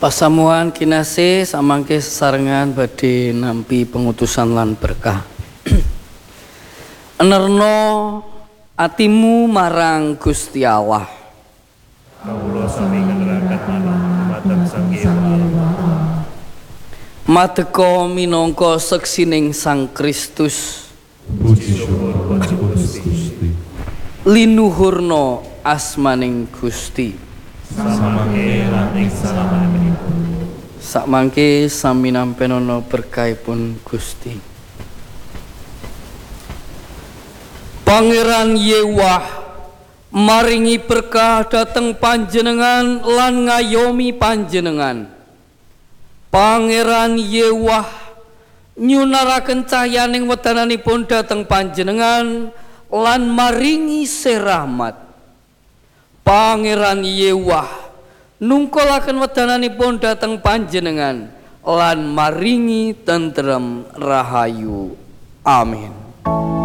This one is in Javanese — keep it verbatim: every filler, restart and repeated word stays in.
Pasamuan kinasih samangke sesarengan badhe nampi pengutusan lan berkah. Enerno atimu marang Gusti Allah. Kawula sami ngendharaken manah Sang Hyang Allah. Madeka minangka seksining Sang Kristus. Puji syukur kanthi Gusti. Linuhurna asmaning Gusti. Samangke lan ing salamanipun. Sakmangke sami nampenana berkahipun Gusti. Pangeran Yewah maringi berkah dhateng panjenengan lan ngayomi panjenengan. Pangeran Yewah nyunaraken cahyaning wedananipun dhateng panjenengan lan maringi serahmat. Pangeran Yewah nungkolaken wedananipun dhateng panjenengan lan maringi tentrem rahayu. Amin.